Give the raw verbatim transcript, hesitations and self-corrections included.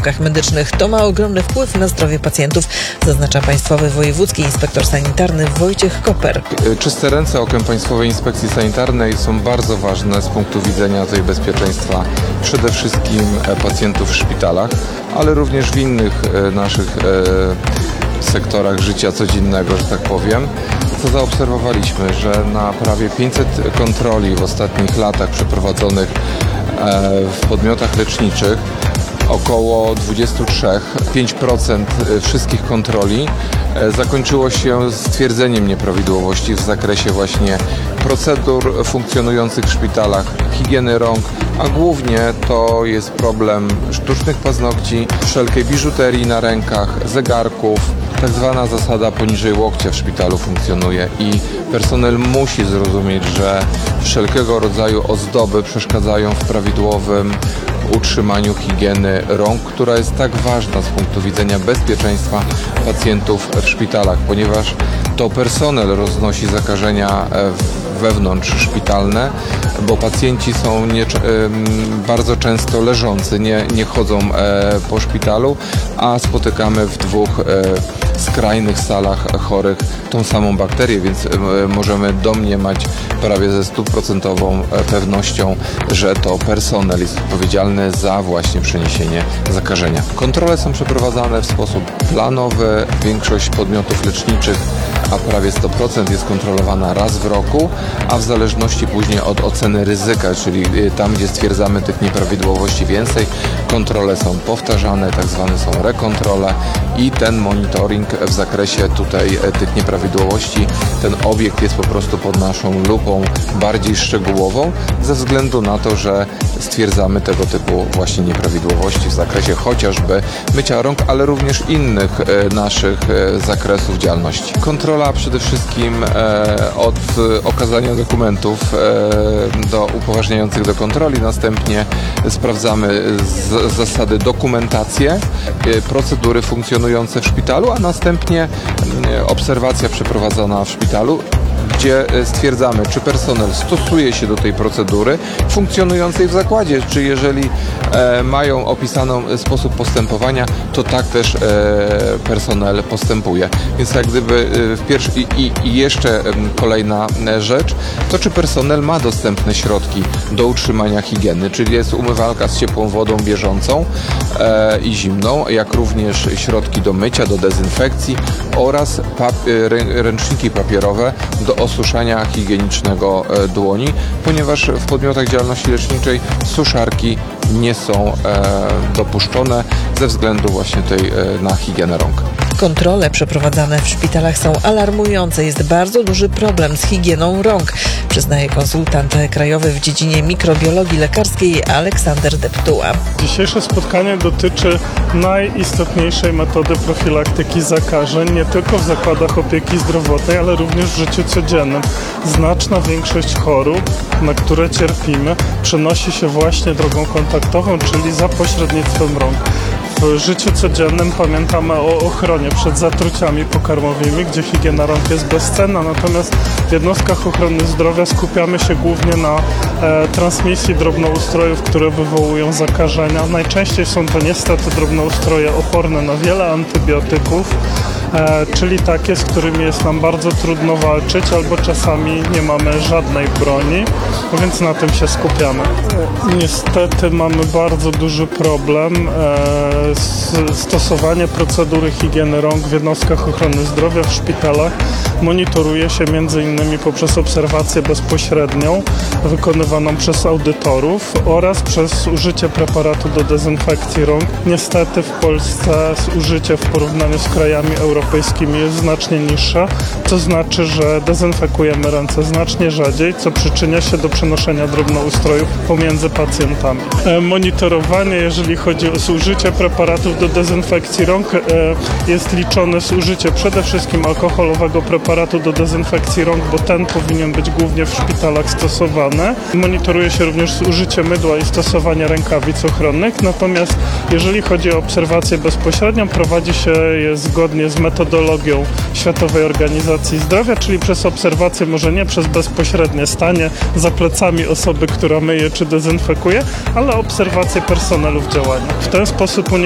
placówkach medycznych. To ma ogromny wpływ na zdrowie pacjentów, zaznacza Państwowy Wojewódzki Inspektor Sanitarny Wojciech Koper. Czyste ręce okiem Państwowej Inspekcji Sanitarnej są bardzo ważne z punktu widzenia tej bezpieczeństwa przede wszystkim pacjentów w szpitalach, ale również w innych naszych sektorach życia codziennego, że tak powiem. Co zaobserwowaliśmy, że na prawie pięćset kontroli w ostatnich latach przeprowadzonych w podmiotach leczniczych około dwadzieścia trzy, pięć procent wszystkich kontroli zakończyło się stwierdzeniem nieprawidłowości w zakresie właśnie procedur funkcjonujących w szpitalach, higieny rąk, a głównie to jest problem sztucznych paznokci, wszelkiej biżuterii na rękach, zegarków. Tak zwana zasada poniżej łokcia w szpitalu funkcjonuje i personel musi zrozumieć, że wszelkiego rodzaju ozdoby przeszkadzają w prawidłowym utrzymaniu higieny rąk, która jest tak ważna z punktu widzenia bezpieczeństwa pacjentów w szpitalach, ponieważ to personel roznosi zakażenia wewnątrzszpitalne, bo pacjenci są nie, bardzo często leżący, nie, nie chodzą po szpitalu, a spotykamy w dwóch skrajnych salach chorych tą samą bakterię, więc możemy domniemać prawie ze stuprocentową pewnością, że to personel jest odpowiedzialny za właśnie przeniesienie zakażenia. Kontrole są przeprowadzane w sposób planowy. Większość podmiotów leczniczych, a prawie sto procent jest kontrolowana raz w roku, a w zależności później od oceny ryzyka, czyli tam, gdzie stwierdzamy tych nieprawidłowości więcej, kontrole są powtarzane, tak zwane są rekontrole i ten monitoring w zakresie tutaj tych nieprawidłowości, ten obiekt jest po prostu pod naszą lupą bardziej szczegółową ze względu na to, że stwierdzamy tego typu właśnie nieprawidłowości w zakresie chociażby mycia rąk, ale również innych naszych zakresów działalności. Kontrola przede wszystkim od okazania dokumentów do upoważniających do kontroli, następnie sprawdzamy zasady dokumentacje, procedury funkcjonujące w szpitalu, a następnie obserwacja przeprowadzona w szpitalu, gdzie stwierdzamy, czy personel stosuje się do tej procedury funkcjonującej w zakładzie, czy jeżeli e, mają opisaną sposób postępowania, to tak też e, personel postępuje. Więc jak gdyby e, w pierwszy, i, i jeszcze e, kolejna rzecz, to czy personel ma dostępne środki do utrzymania higieny, czyli jest umywalka z ciepłą wodą bieżącą e, i zimną, jak również środki do mycia, do dezynfekcji oraz pap- ręczniki papierowe do osuszania higienicznego dłoni, ponieważ w podmiotach działalności leczniczej suszarki nie są e, dopuszczone ze względu właśnie tej, e, na higienę rąk. Kontrole przeprowadzane w szpitalach są alarmujące. Jest bardzo duży problem z higieną rąk, przyznaje konsultant krajowy w dziedzinie mikrobiologii lekarskiej Aleksander Deptuła. Dzisiejsze spotkanie dotyczy najistotniejszej metody profilaktyki zakażeń, nie tylko w zakładach opieki zdrowotnej, ale również w życiu codziennym. Znaczna większość chorób, na które cierpimy, przenosi się właśnie drogą kontaktową, czyli za pośrednictwem rąk. W życiu codziennym pamiętamy o ochronie przed zatruciami pokarmowymi, gdzie higiena rąk jest bezcenna, natomiast w jednostkach ochrony zdrowia skupiamy się głównie na e, transmisji drobnoustrojów, które wywołują zakażenia. Najczęściej są to niestety drobnoustroje oporne na wiele antybiotyków, e, czyli takie, z którymi jest nam bardzo trudno walczyć, albo czasami nie mamy żadnej broni, więc na tym się skupiamy. E, niestety mamy bardzo duży problem e, stosowanie procedury higieny rąk w jednostkach ochrony zdrowia, w szpitalach monitoruje się między innymi poprzez obserwację bezpośrednią wykonywaną przez audytorów oraz przez użycie preparatu do dezynfekcji rąk. Niestety w Polsce użycie w porównaniu z krajami europejskimi jest znacznie niższe, co znaczy, że dezynfekujemy ręce znacznie rzadziej, co przyczynia się do przenoszenia drobnoustrojów pomiędzy pacjentami. Monitorowanie, jeżeli chodzi o zużycie preparatów do dezynfekcji rąk, jest liczone zużycie przede wszystkim alkoholowego preparatu do dezynfekcji rąk, bo ten powinien być głównie w szpitalach stosowany. Monitoruje się również zużycie mydła i stosowanie rękawic ochronnych, natomiast jeżeli chodzi o obserwację bezpośrednią, prowadzi się je zgodnie z metodologią Światowej Organizacji Zdrowia, czyli przez obserwację, może nie przez bezpośrednie stanie za plecami osoby, która myje czy dezynfekuje, ale obserwację personelu w działaniu. W ten sposób